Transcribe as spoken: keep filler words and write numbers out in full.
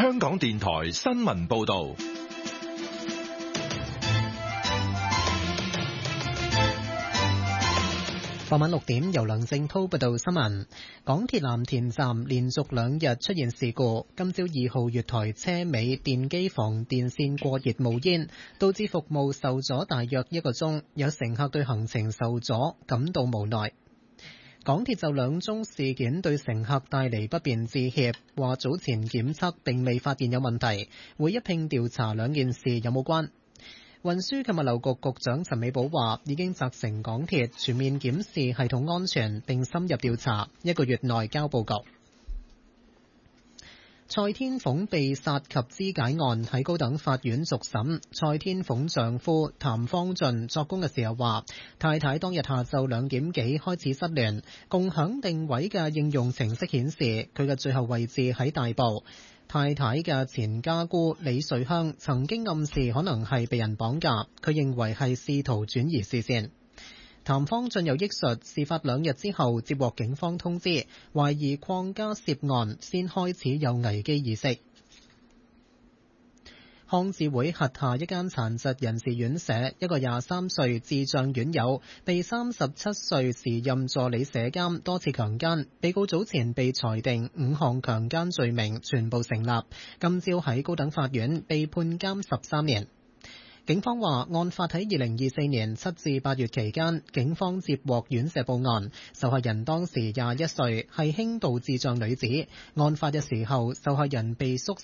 香港電台新聞報道。 傍晚六點，由梁正濤報道新聞。港鐵藍田站連續兩日出現事故，今朝二號月台車尾電機房電線過熱冒煙，導致服務受阻大約一個鐘，有乘客對行程受阻感到無奈。港鐵就兩宗事件對乘客帶嚟不便致歉，話早前檢測並未發現有問題，會一併調查兩件事有冇關。運輸及物流局局長陳美寶話，已經責成港鐵全面檢視系統安全並深入調查，一個月內交報告。蔡天鳳被殺及肢解案喺高等法院續審，蔡天鳳丈夫譚方俊作供嘅時候話，太太當日下晝兩點幾開始失聯，共享定位嘅應用程式顯示佢嘅最後位置喺大埔。太太嘅前家姑李瑞香曾經暗示可能係被人綁架，佢認為係試圖轉移視線。譚方俊又憶述，事發兩日之後接獲警方通知，懷疑鄺家涉案，先開始有危機意識。康智會轄下一間殘疾人士院舍，一個廿三歲智障院友被三十七歲時任助理舍監多次強姦，被告早前被裁定五項強姦罪名全部成立，今朝喺高等法院被判監十三年。警方話，案發喺二零二四年七至八月期間，警方接獲院舍報案，受害人當時廿一歲，係輕度智障女子。案發嘅時候，受害人被宿